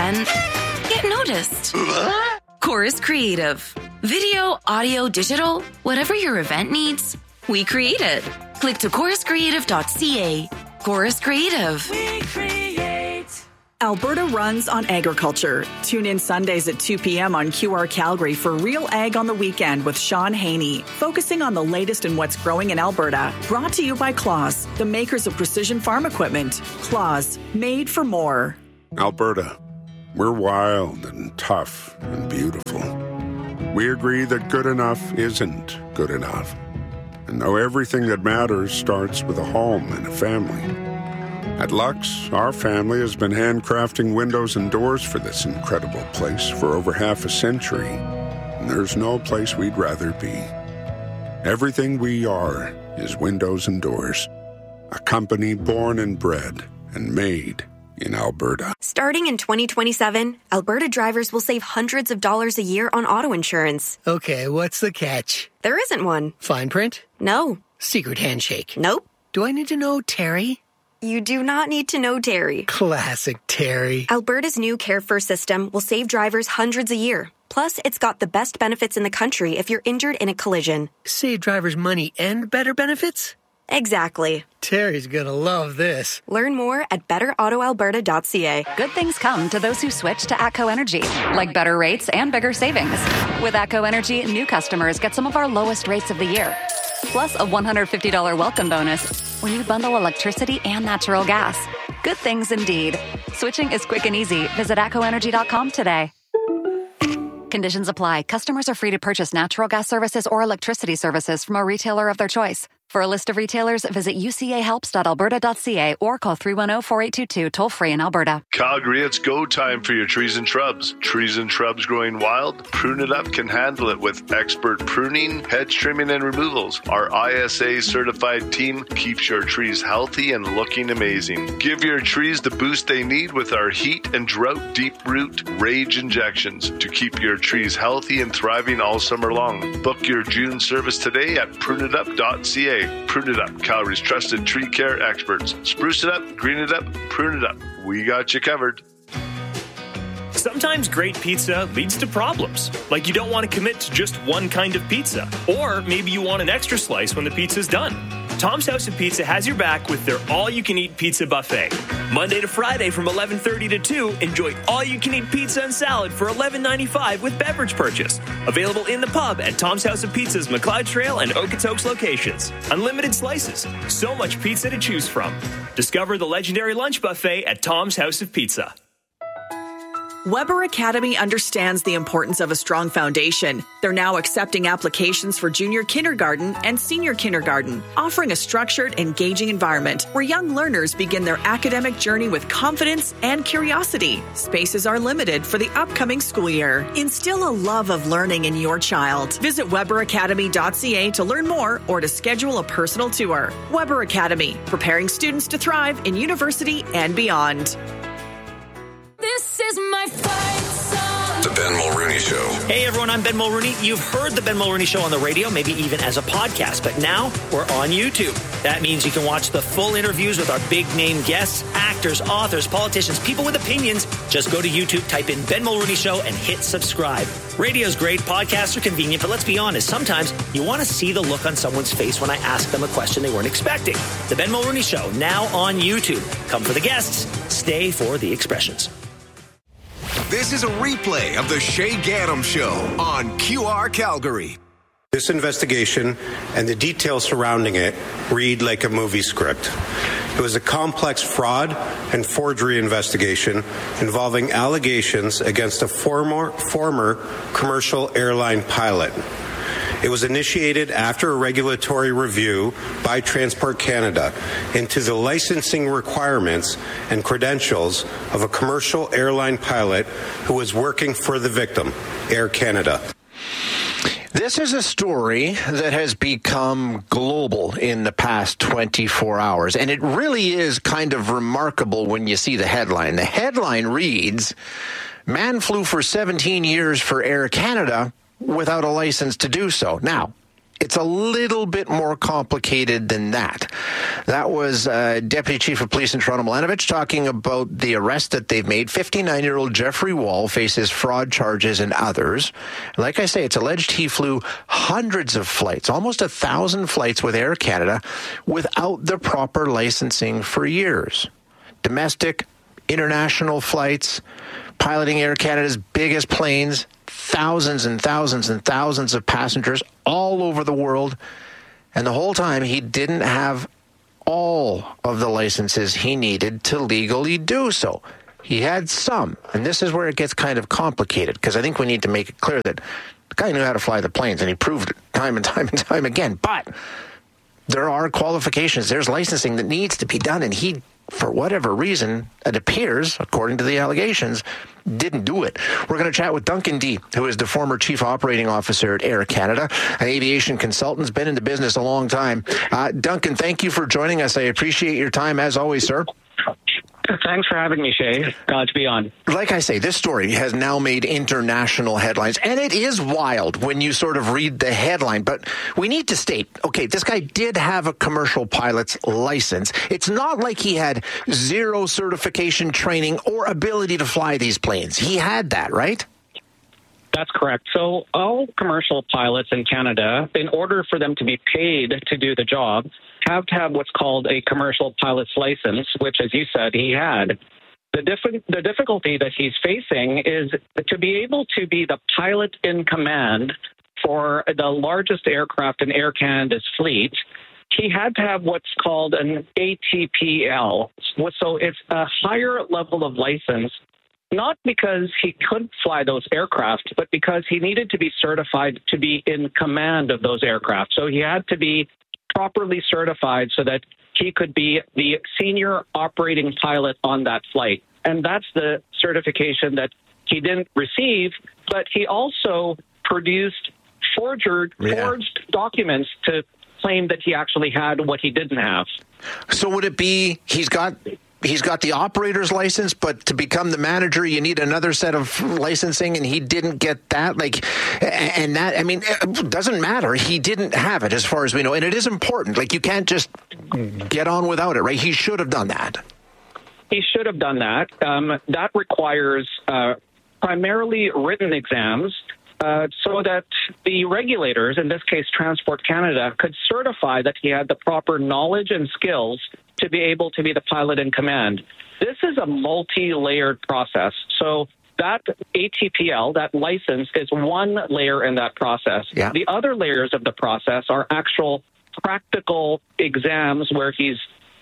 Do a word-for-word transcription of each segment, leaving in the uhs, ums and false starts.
event, get noticed. Chorus Creative. Video, audio, digital, whatever your event needs, we create it. Click to chorus creative dot c a. Chorus Creative. We create. Alberta runs on agriculture. Tune in Sundays at two p.m. on Q R Calgary for Real Ag on the Weekend with Sean Haney, focusing on the latest in what's growing in Alberta. Brought to you by Claus, the makers of precision farm equipment. Claus, made for more. Alberta, we're wild and tough and beautiful. We agree that good enough isn't good enough. And though everything that matters starts with a home and a family, at Lux, our family has been handcrafting windows and doors for this incredible place for over half a century, and there's no place we'd rather be. Everything we are is windows and doors, a company born and bred and made in Alberta. Starting in twenty twenty-seven, Alberta drivers will save hundreds of dollars a year on auto insurance. Okay, what's the catch? There isn't one. Fine print? No. Secret handshake? Nope. Do I need to know Terry? You do not need to know Terry. Classic Terry. Alberta's new Care First system will save drivers hundreds a year. Plus, it's got the best benefits in the country if you're injured in a collision. Save drivers money and better benefits? Exactly. Terry's gonna love this. Learn more at better auto alberta dot c a. Good things come to those who switch to ATCO Energy, like better rates and bigger savings. With ATCO Energy, new customers get some of our lowest rates of the year, plus a one hundred fifty dollars welcome bonus when you bundle electricity and natural gas. Good things indeed. Switching is quick and easy. Visit atco energy dot com today. Conditions apply. Customers are free to purchase natural gas services or electricity services from a retailer of their choice. For a list of retailers, visit u c a helps dot alberta dot c a or call three one zero, four eight two two, toll-free in Alberta. Calgary, it's go time for your trees and shrubs. Trees and shrubs growing wild? Prune It Up can handle it with expert pruning, hedge trimming, and removals. Our I S A-certified team keeps your trees healthy and looking amazing. Give your trees the boost they need with our heat and drought deep root rage injections to keep your trees healthy and thriving all summer long. Book your June service today at prune it up dot c a. Prune It Up, Calgary's trusted tree care experts. Spruce it up, green it up, prune it up. We got you covered. Sometimes great pizza leads to problems, like you don't want to commit to just one kind of pizza, or maybe you want an extra slice when the pizza's done. Tom's House of Pizza has your back with their all-you-can-eat pizza buffet. Monday to Friday from eleven thirty to two, enjoy all-you-can-eat pizza and salad for eleven ninety-five with beverage purchase. Available in the pub at Tom's House of Pizza's McLeod Trail and Okotoks locations. Unlimited slices, so much pizza to choose from. Discover the legendary lunch buffet at Tom's House of Pizza. Weber Academy understands the importance of a strong foundation. They're now accepting applications for junior kindergarten and senior kindergarten, offering a structured, engaging environment where young learners begin their academic journey with confidence and curiosity. Spaces are limited for the upcoming school year. Instill a love of learning in your child. Visit weber academy dot c a to learn more or to schedule a personal tour. Weber Academy, preparing students to thrive in university and beyond. This is my fight song. The Ben Mulrooney Show. Hey everyone, I'm Ben Mulrooney. You've heard the Ben Mulrooney Show on the radio, maybe even as a podcast, but now we're on YouTube. That means you can watch the full interviews with our big name guests, actors, authors, politicians, people with opinions. Just go to YouTube, type in Ben Mulrooney Show, and hit subscribe. Radio's great, podcasts are convenient, but let's be honest, sometimes you want to see the look on someone's face when I ask them a question they weren't expecting. The Ben Mulrooney Show, now on YouTube. Come for the guests, stay for the expressions. This is a replay of the Shay Gaddam Show on Q R Calgary. This investigation and the details surrounding it read like a movie script. It was a complex fraud and forgery investigation involving allegations against a former, former commercial airline pilot. It was initiated after a regulatory review by Transport Canada into the licensing requirements and credentials of a commercial airline pilot who was working for the victim, Air Canada. This is a story that has become global in the past twenty-four hours, and it really is kind of remarkable when you see the headline. The headline reads, "Man flew for seventeen years for Air Canada without a license to do so." Now, It's a little bit more complicated than that. That was uh, Deputy Chief of Police in Toronto, Milanovich, talking about the arrest that they've made. fifty-nine-year-old Jeffrey Wall faces fraud charges and others. Like I say, it's alleged he flew hundreds of flights, almost a thousand flights with Air Canada without the proper licensing for years. Domestic, international flights, piloting Air Canada's biggest planes, thousands and thousands and thousands of passengers all over the world. And the whole time, he didn't have all of the licenses he needed to legally do so. He had some. And this is where it gets kind of complicated, because I think we need to make it clear that the guy knew how to fly the planes, and he proved it time and time and time again. But there are qualifications. There's licensing that needs to be done, and he, for whatever reason, it appears, according to the allegations, didn't do it. We're going to chat with Duncan Dee, who is the former Chief Operating Officer at Air Canada, an aviation consultant, has been in the business a long time. Uh, Duncan, thank you for joining us. I appreciate your time, as always, sir. Thanks for having me, Shay. Glad to be on. Like I say, this story has now made international headlines, and it is wild when you sort of read the headline. But we need to state, okay, this guy did have a commercial pilot's license. It's not like he had zero certification training or ability to fly these planes. He had that, right? That's correct. So all commercial pilots in Canada, in order for them to be paid to do the job, have to have what's called a commercial pilot's license, which, as you said, he had. The, diff- the difficulty that he's facing is to be able to be the pilot in command for the largest aircraft in Air Canada's fleet. He had to have what's called an A T P L. So it's a higher level of license, not because he couldn't fly those aircraft, but because he needed to be certified to be in command of those aircraft. So he had to be properly certified so that he could be the senior operating pilot on that flight. And that's the certification that he didn't receive, but he also produced forged, yeah. forged documents to claim that he actually had what he didn't have. So would it be he's got he's got the operator's license, but to become the manager, you need another set of licensing, and he didn't get that? Like, and that, I mean, it doesn't matter. He didn't have it, as far as we know, and it is important. Like, you can't just get on without it, right? He should have done that. He should have done that. Um, that requires uh, primarily written exams, uh, so that the regulators, in this case Transport Canada, could certify that he had the proper knowledge and skills to be able to be the pilot in command. This is a multi-layered process. So that A T P L, that license, is one layer in that process. Yeah. The other layers of the process are actual practical exams where he's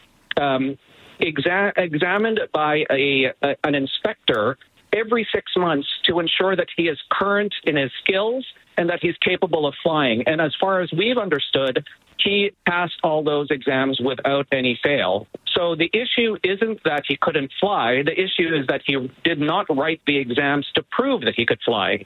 um, exa- examined by a, a an inspector every six months to ensure that he is current in his skills and that he's capable of flying. And as far as we've understood, he passed all those exams without any fail. So the issue isn't that he couldn't fly. The issue is that he did not write the exams to prove that he could fly.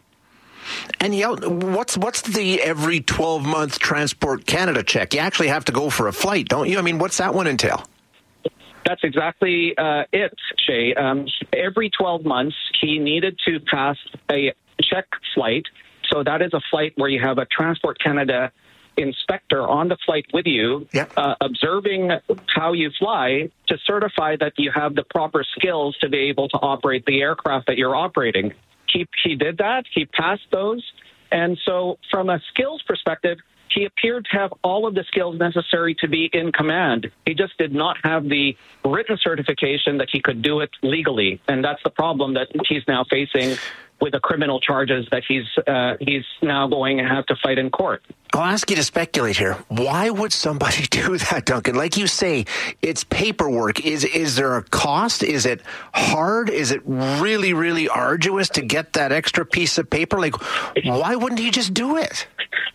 And yeah, what's what's the every twelve-month Transport Canada check? You actually have to go for a flight, don't you? I mean, what's that one entail? That's exactly uh, it, Shay. Um, every twelve months, he needed to pass a check flight. So that is a flight where you have a Transport Canada inspector on the flight with you, yep. uh, observing how you fly to certify that you have the proper skills to be able to operate the aircraft that you're operating. He, he did that. He passed those. And so from a skills perspective, he appeared to have all of the skills necessary to be in command. He just did not have the written certification that he could do it legally. And that's the problem that he's now facing with the criminal charges that he's uh, he's now going to have to fight in court. I'll ask you to speculate here. Why would somebody do that, Duncan? Like you say, it's paperwork. Is is there a cost? Is it hard? Is it really, really arduous to get that extra piece of paper? Like, why wouldn't he just do it?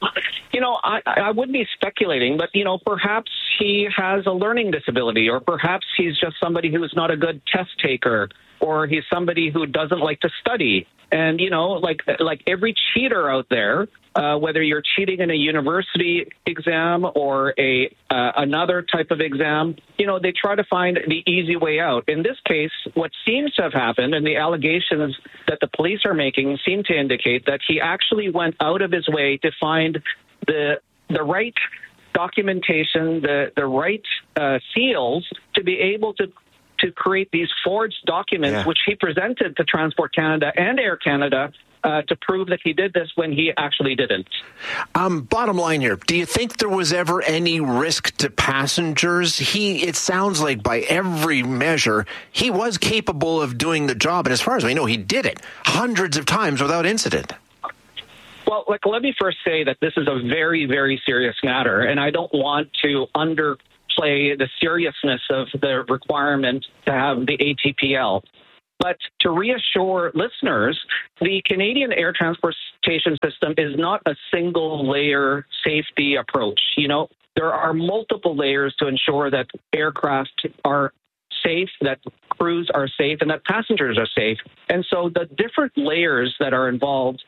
You know, I, I wouldn't be speculating, but, you know, perhaps he has a learning disability, or perhaps he's just somebody who is not a good test taker, or he's somebody who doesn't like to study. And, you know, like like every cheater out there, uh, whether you're cheating in a university exam or a uh, another type of exam, you know, they try to find the easy way out. In this case, what seems to have happened, and the allegations that the police are making seem to indicate that he actually went out of his way to find the the right documentation, the, the right uh, seals to be able to to create these forged documents, yeah. which he presented to Transport Canada and Air Canada uh, to prove that he did this when he actually didn't. Um, bottom line here, do you think there was ever any risk to passengers? He, it sounds like by every measure, he was capable of doing the job. And as far as we know, he did it hundreds of times without incident. Well, like, let me first say that this is a very, very serious matter, and I don't want to underplay the seriousness of the requirement to have the A T P L. But to reassure listeners, the Canadian air transportation system is not a single layer safety approach. You know, there are multiple layers to ensure that aircraft are safe, that crews are safe, and that passengers are safe. And so the different layers that are involved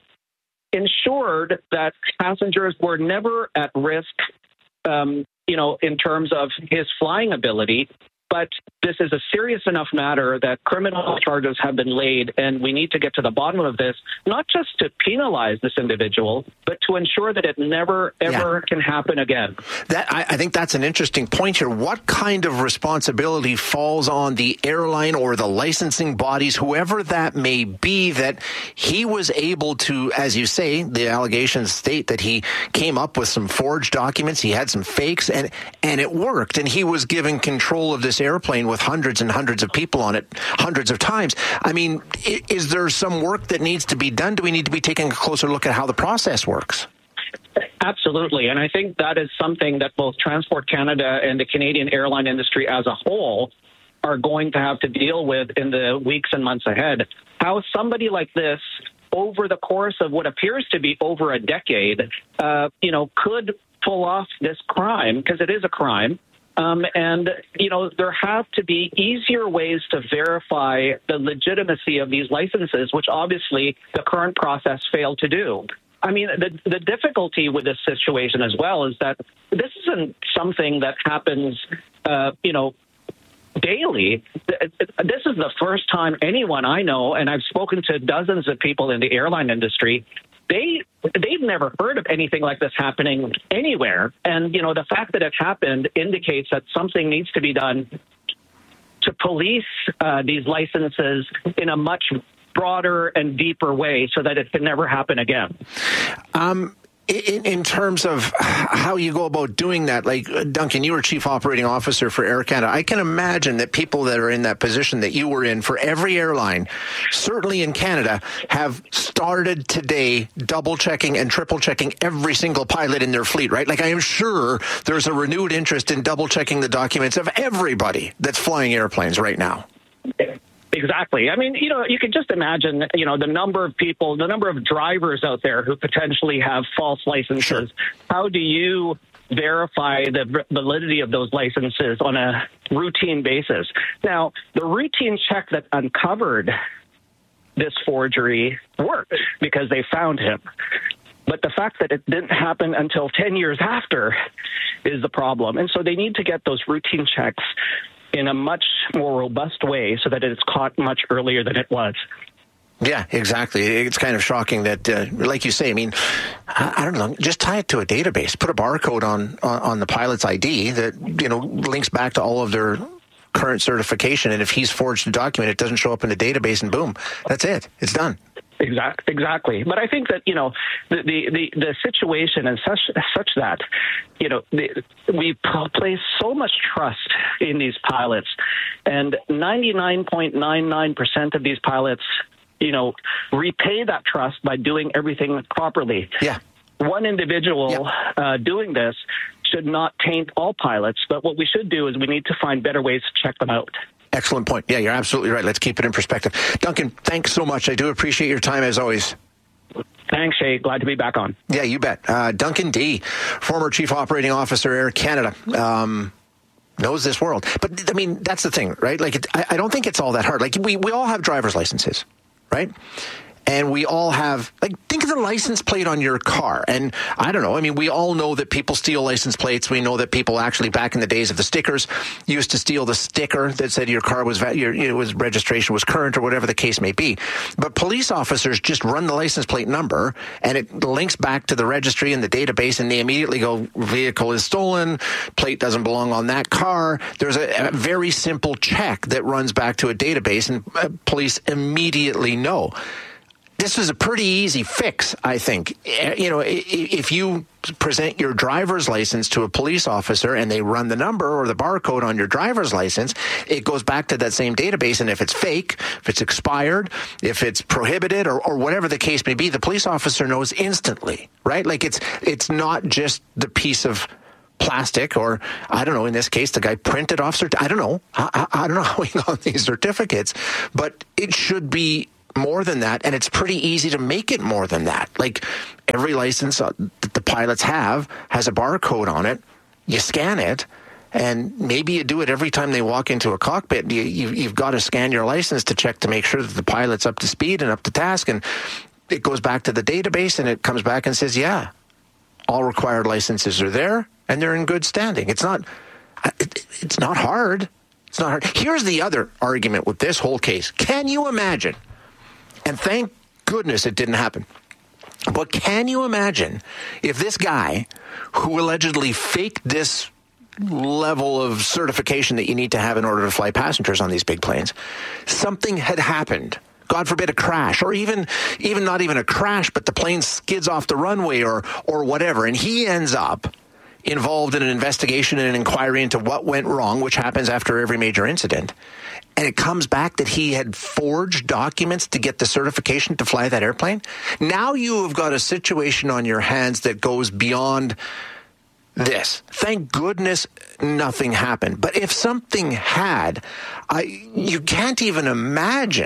ensured that passengers were never at risk, um, you know, in terms of his flying ability. But this is a serious enough matter that criminal charges have been laid, and we need to get to the bottom of this, not just to penalize this individual, but to ensure that it never, ever yeah. can happen again. That I, I think that's an interesting point here. What kind of responsibility falls on the airline or the licensing bodies, whoever that may be, that he was able to, as you say, the allegations state that he came up with some forged documents, he had some fakes, and, and it worked, and he was given control of this airplane with hundreds and hundreds of people on it hundreds of times. I mean, is there some work that needs to be done? Do we need to be taking a closer look at how the process works? Absolutely. And I think that is something that both Transport Canada and the Canadian airline industry as a whole are going to have to deal with in the weeks and months ahead. How somebody like this, over the course of what appears to be over a decade, uh, you know, could pull off this crime, because it is a crime. Um, and, you know, there have to be easier ways to verify the legitimacy of these licenses, which obviously the current process failed to do. I mean, the, the difficulty with this situation as well is that this isn't something that happens, uh, you know, daily. This is the first time anyone I know, and I've spoken to dozens of people in the airline industry, They, they've never heard of anything like this happening anywhere. And, you know, the fact that it happened indicates that something needs to be done to police uh, these licenses in a much broader and deeper way so that it can never happen again. Um, in, in terms of how you go about doing that, like, Duncan, you were Chief Operating Officer for Air Canada. I can imagine that people that are in that position that you were in for every airline, certainly in Canada, have started today double-checking and triple-checking every single pilot in their fleet, right? Like, I am sure there's a renewed interest in double-checking the documents of everybody that's flying airplanes right now. Exactly. I mean, you know, you can just imagine, you know, the number of people, the number of drivers out there who potentially have false licenses. Sure. How do you verify the validity of those licenses on a routine basis? Now, the routine check that uncovered this forgery worked because they found him. But the fact that it didn't happen until ten years after is the problem. And so they need to get those routine checks in a much more robust way so that it's caught much earlier than it was. Yeah, exactly. It's kind of shocking that, uh, like you say, I mean, I, I don't know, just tie it to a database, put a barcode on, on, on the pilot's I D that, you know, links back to all of their current certification. And if he's forged a document, it doesn't show up in the database, and boom, that's it. It's done. Exact, exactly. But I think that, you know, the, the, the, the situation is such, such that, you know, the, we place so much trust in these pilots, and ninety-nine point nine nine percent of these pilots, you know, repay that trust by doing everything properly. Yeah. One individual yeah. uh, doing this should not taint all pilots, but what we should do is we need to find better ways to check them out. Excellent point. Yeah, you're absolutely right. Let's keep it in perspective. Duncan, thanks so much. I do appreciate your time as always. Thanks, Shay. Glad to be back on. Yeah, you bet. Uh, Duncan Dee, former Chief Operating Officer, Air Canada, um, knows this world. But, I mean, that's the thing, right? Like, it, I, I don't think it's all that hard. Like, we, we all have driver's licenses, right? And we all have, like, think of the license plate on your car. And I don't know, I mean, we all know that people steal license plates. We know that people actually, back in the days of the stickers, used to steal the sticker that said your car was, your, your was registration was current or whatever the case may be. But police officers just run the license plate number and it links back to the registry and the database, and they immediately go, vehicle is stolen, plate doesn't belong on that car. There's a, a very simple check that runs back to a database, and uh, police immediately know. This is a pretty easy fix, I think. You know, if you present your driver's license to a police officer and they run the number or the barcode on your driver's license, it goes back to that same database. And if it's fake, if it's expired, if it's prohibited, or, or whatever the case may be, the police officer knows instantly, right? Like it's it's not just the piece of plastic, or I don't know, in this case, the guy printed off, cert- I don't know. I, I, I don't know how he got these certificates, but it should be more than that, and it's pretty easy to make it more than that. Like every license that the pilots have has a barcode on it. You scan it, and maybe you do it every time they walk into a cockpit. You, you, you've got to scan your license to check to make sure that the pilot's up to speed and up to task, and it goes back to the database, and it comes back and says, yeah, all required licenses are there, and they're in good standing. It's not, it, it's not hard. It's not hard. Here's the other argument with this whole case. Can you imagine? And thank goodness it didn't happen. But can you imagine if this guy who allegedly faked this level of certification that you need to have in order to fly passengers on these big planes, something had happened, God forbid a crash, or even even not even a crash, but the plane skids off the runway or or whatever, and he ends up involved in an investigation and an inquiry into what went wrong, which happens after every major incident. And it comes back that he had forged documents to get the certification to fly that airplane. Now you have got a situation on your hands that goes beyond this. Thank goodness nothing happened. But if something had, I, you can't even imagine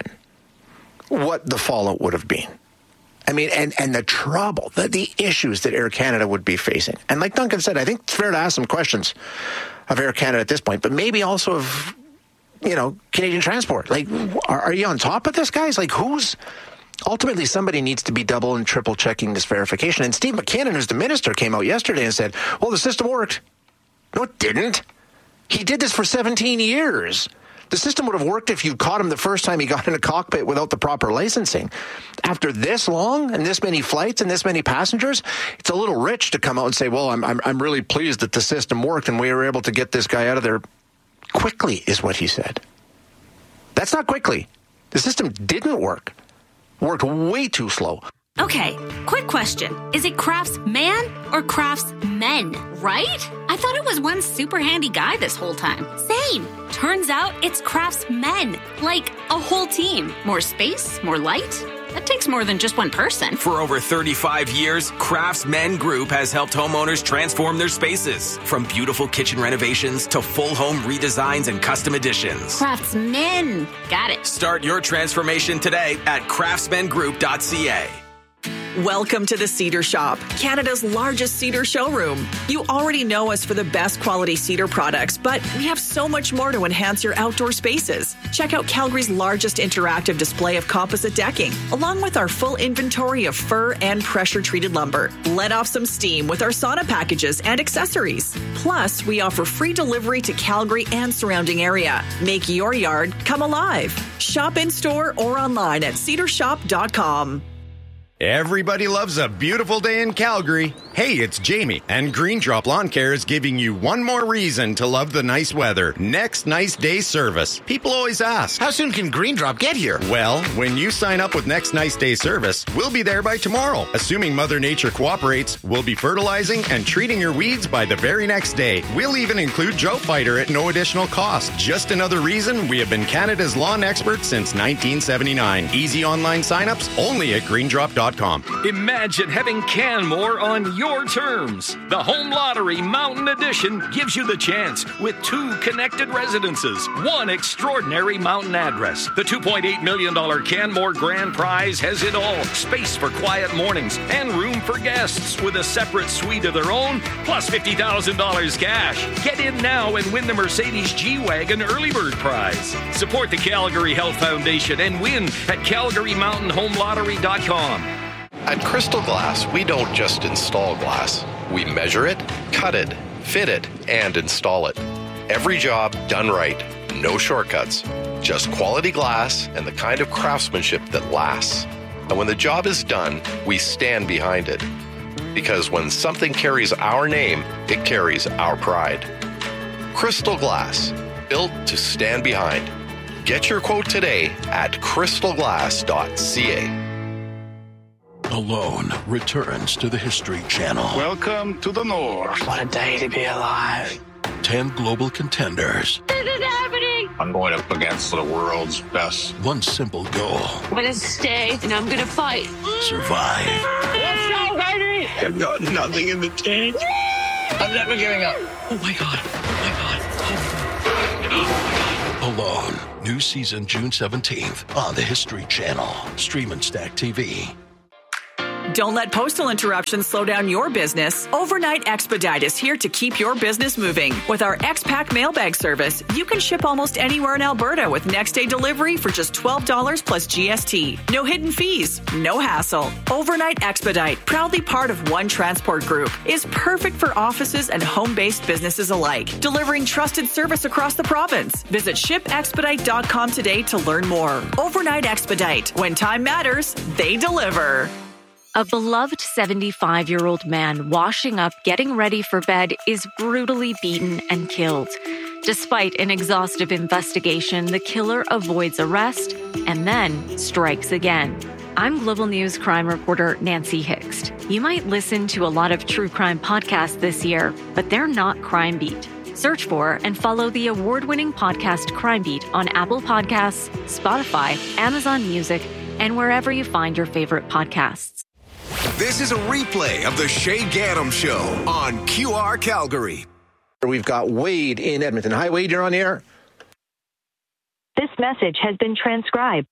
what the fallout would have been. I mean, and, and the trouble, the, the issues that Air Canada would be facing. And like Duncan said, I think it's fair to ask some questions of Air Canada at this point, but maybe also of, you know, Canadian Transport. Like, are, are you on top of this, guys? Like, who's... Ultimately, somebody needs to be double and triple checking this verification. And Steve McKinnon, who's the minister, came out yesterday and said, well, the system worked. No, it didn't. He did this for seventeen years. The system would have worked if you caught him the first time he got in a cockpit without the proper licensing. After this long and this many flights and this many passengers, it's a little rich to come out and say, well, I'm, I'm, I'm really pleased that the system worked and we were able to get this guy out of there quickly, is what he said. That's not quickly. The system didn't work. Worked way too slow. Okay, quick question. Is it Craftsman or Craftsmen, right? I thought it was one super handy guy this whole time. Same. Turns out it's Craftsmen, like a whole team. More space, more light. That takes more than just one person. For over thirty-five years, Craftsmen Group has helped homeowners transform their spaces. From beautiful kitchen renovations to full home redesigns and custom additions. Craftsmen. Got it. Start your transformation today at craftsman group dot c a. Welcome to the Cedar Shop, Canada's largest cedar showroom. You already know us for the best quality cedar products, but we have so much more to enhance your outdoor spaces. Check out Calgary's largest interactive display of composite decking, along with our full inventory of fir and pressure-treated lumber. Let off some steam with our sauna packages and accessories. Plus, we offer free delivery to Calgary and surrounding area. Make your yard come alive. Shop in-store or online at cedar shop dot com. Everybody loves a beautiful day in Calgary. Hey, it's Jamie, and Green Drop Lawn Care is giving you one more reason to love the nice weather. Next Nice Day service. People always ask, how soon can Green Drop get here? Well, when you sign up with Next Nice Day service, we'll be there by tomorrow. Assuming Mother Nature cooperates, we'll be fertilizing and treating your weeds by the very next day. We'll even include Drought Fighter at no additional cost. Just another reason we have been Canada's lawn experts since nineteen seventy-nine. Easy online signups only at green drop dot com. Imagine having Canmore on your your terms. The Home Lottery Mountain Edition gives you the chance with two connected residences, one extraordinary mountain address. The two point eight million dollars Canmore Grand Prize has it all. Space for quiet mornings and room for guests with a separate suite of their own, plus fifty thousand dollars cash. Get in now and win the Mercedes G-Wagon Early Bird Prize. Support the Calgary Health Foundation and win at calgary mountain home lottery dot com. At Crystal Glass, we don't just install glass. We measure it, cut it, fit it, and install it. Every job done right. No shortcuts. Just quality glass and the kind of craftsmanship that lasts. And when the job is done, we stand behind it. Because when something carries our name, it carries our pride. Crystal Glass, built to stand behind. Get your quote today at crystal glass dot c a. Alone returns to the History Channel. Welcome to the North. What a day to be alive. Ten global contenders. This is happening. I'm going up against the world's best. One simple goal. I'm going to stay and I'm going to fight. Survive. Let's go, baby. I've got nothing in the tank. I'm never giving up. Oh my God. Oh my God. Oh my God. Alone. New season June seventeenth on the History Channel. Stream and Stack T V. Don't let postal interruptions slow down your business. Overnight Expedite is here to keep your business moving. With our X-Pack mailbag service, you can ship almost anywhere in Alberta with next-day delivery for just twelve dollars plus G S T. No hidden fees, no hassle. Overnight Expedite, proudly part of One Transport Group, is perfect for offices and home-based businesses alike, delivering trusted service across the province. Visit ship expedite dot com today to learn more. Overnight Expedite. When time matters, they deliver. A beloved seventy-five-year-old man washing up, getting ready for bed, is brutally beaten and killed. Despite an exhaustive investigation, the killer avoids arrest and then strikes again. I'm Global News crime reporter Nancy Hixt. You might listen to a lot of true crime podcasts this year, but they're not Crime Beat. Search for and follow the award-winning podcast Crime Beat on Apple Podcasts, Spotify, Amazon Music, and wherever you find your favorite podcasts. This is a replay of the Shay Gaddam Show on Q R Calgary. We've got Wade in Edmonton. Hi, Wade, you're on the air. This message has been transcribed.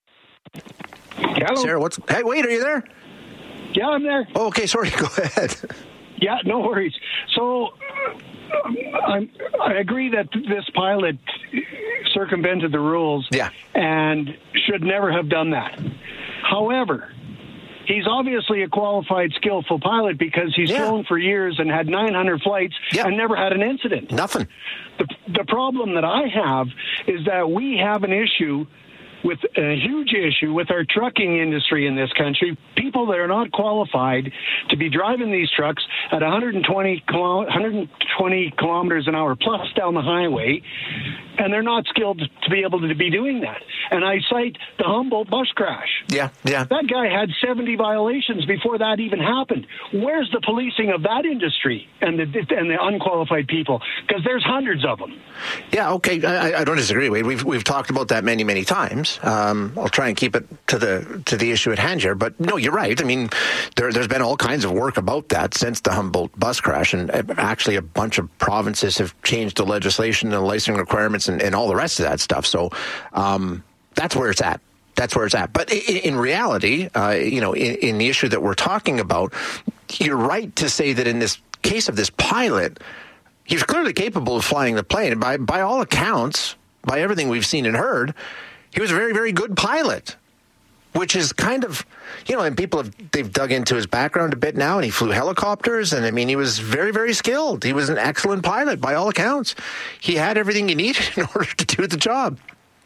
Hello. Sarah, what's... Hey, Wade, are you there? Yeah, I'm there. Oh, okay, sorry, go ahead. Yeah, no worries. So, um, I'm, I agree that this pilot circumvented the rules yeah. and should never have done that. However, he's obviously a qualified, skillful pilot because he's yeah. flown for years and had nine hundred flights yeah. and never had an incident. Nothing. The, the problem that I have is that we have an issue with a huge issue with our trucking industry in this country. People that are not qualified to be driving these trucks at one hundred twenty, one hundred twenty kilometers an hour plus down the highway, and they're not skilled to be able to be doing that. And I cite the Humboldt bus crash. Yeah, yeah. That guy had seventy violations before that even happened. Where's the policing of that industry and the and the unqualified people? Because there's hundreds of them. Yeah, okay. I, I don't disagree. We've we've talked about that many many times. Um, I'll try and keep it to the to the issue at hand here. But no, you're right. I mean, there, there's been all kinds of work about that since the Humboldt bus crash, and actually a bunch of provinces have changed the legislation and the licensing requirements and, and all the rest of that stuff. So um, that's where it's at. That's where it's at. But in, in reality, uh, you know, in, in the issue that we're talking about, you're right to say that in this case of this pilot, he's clearly capable of flying the plane. And by by all accounts, by everything we've seen and heard, he was a very, very good pilot, which is kind of, you know, and people have, they've dug into his background a bit now, and he flew helicopters, and I mean, he was very, very skilled. He was an excellent pilot by all accounts. He had everything he needed in order to do the job,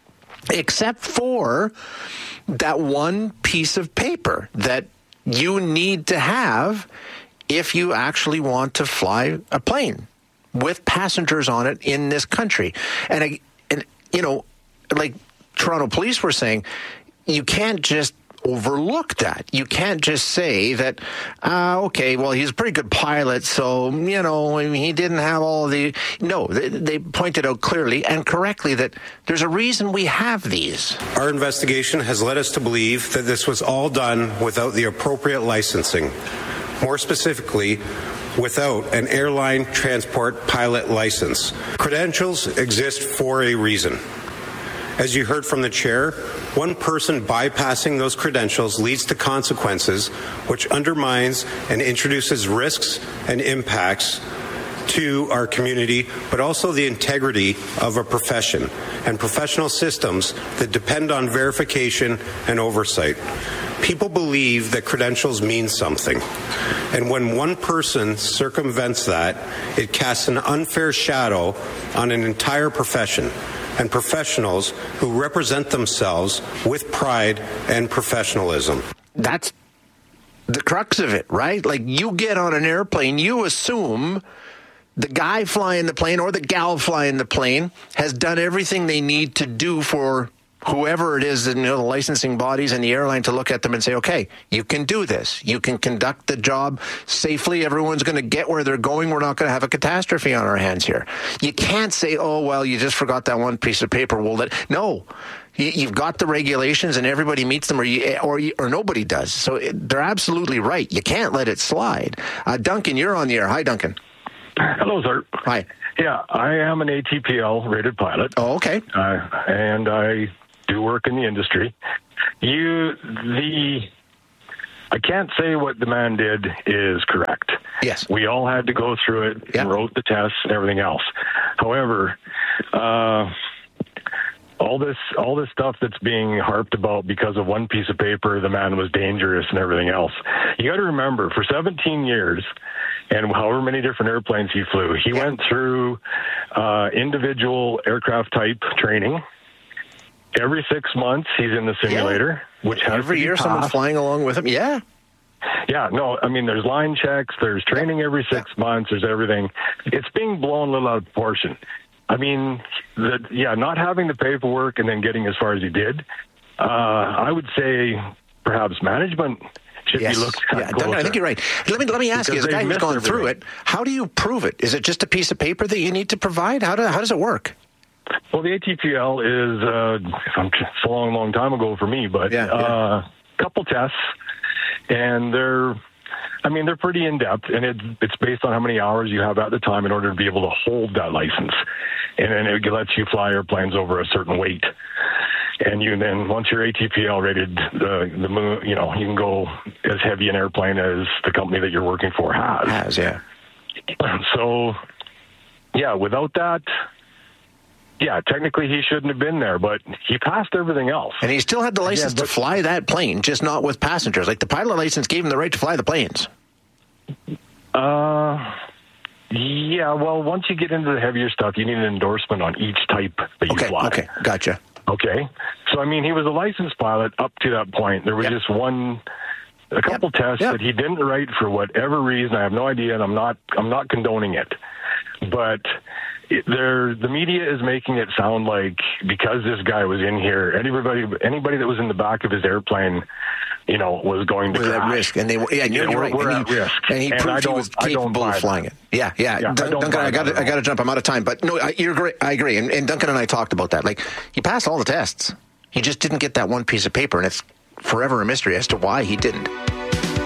except for that one piece of paper that you need to have if you actually want to fly a plane with passengers on it in this country. And, I, and you know, like Toronto police were saying, you can't just overlook that. You can't just say that, uh, okay, well, he's a pretty good pilot, so, you know, I mean, he didn't have all the... No, they, they pointed out clearly and correctly that there's a reason we have these. Our investigation has led us to believe that this was all done without the appropriate licensing. More specifically, without an airline transport pilot license. Credentials exist for a reason. As you heard from the chair, one person bypassing those credentials leads to consequences which undermines and introduces risks and impacts to our community, but also the integrity of a profession and professional systems that depend on verification and oversight. People believe that credentials mean something, and when one person circumvents that, it casts an unfair shadow on an entire profession and professionals who represent themselves with pride and professionalism. That's the crux of it, right? Like, you get on an airplane, you assume the guy flying the plane or the gal flying the plane has done everything they need to do for whoever it is, you know, the licensing bodies and the airline, to look at them and say, okay, you can do this. You can conduct the job safely. Everyone's going to get where they're going. We're not going to have a catastrophe on our hands here. You can't say, oh, well, you just forgot that one piece of paper. Well, that, no, you, you've got the regulations and everybody meets them, or you, or, you, or nobody does. So it, they're absolutely right. You can't let it slide. Uh, Duncan, you're on the air. Hi, Duncan. Hello, sir. Hi. Yeah, I am an A T P L rated pilot. Oh, okay. Uh, and I do work in the industry. You, the, I can't say what the man did is correct. Yes. We all had to go through it yeah. and wrote the tests and everything else. However, uh, all this, all this stuff that's being harped about because of one piece of paper, the man was dangerous and everything else. You got to remember, for seventeen years, and however many different airplanes he flew, he yeah. went through uh, individual aircraft type training. Every six months, he's in the simulator, yeah. which has every year someone's flying along with him. Yeah. Yeah, no, I mean, there's line checks, there's training every six yeah. months, there's everything. It's being blown a little out of proportion. I mean, the, yeah, not having the paperwork and then getting as far as he did, uh, I would say perhaps management should yes. be looked at yeah, closer. I think you're right. Let me let me ask because you, as a guy who's gone everything. through it, how do you prove it? Is it just a piece of paper that you need to provide? How do how does it work? Well, the A T P L is uh, it's a long, long time ago for me, but a yeah, yeah. uh, couple tests, and they're, I mean, they're pretty in depth, and it's it's based on how many hours you have at the time in order to be able to hold that license, and then it lets you fly airplanes over a certain weight. And you then, once you're A T P L rated, the the moon, you know, you can go as heavy an airplane as the company that you're working for has. Has, yeah. So, yeah, without that, yeah, technically he shouldn't have been there, but he passed everything else. And he still had the license yeah, but, to fly that plane, just not with passengers. Like, the pilot license gave him the right to fly the planes. Uh, yeah, well, once you get into the heavier stuff, you need an endorsement on each type that you okay, fly. Okay, gotcha. Okay. So, I mean, he was a licensed pilot up to that point. There was yep. just one, a couple yep. tests yep. that he didn't write for whatever reason. I have no idea, and I'm not, I'm not condoning it. But it, there, the media is making it sound like because this guy was in here, anybody, anybody that was in the back of his airplane, you know, was going to was crash. At risk, and they were, yeah, you're, yeah, you're we're, right. We're and at he, risk. And he and proved he was capable of flying it. Yeah, yeah. yeah Dun- Duncan, I got I got to jump. I'm out of time, but no, I, you're great. I agree. And, and Duncan and I talked about that. Like, he passed all the tests. He just didn't get that one piece of paper, and it's forever a mystery as to why he didn't.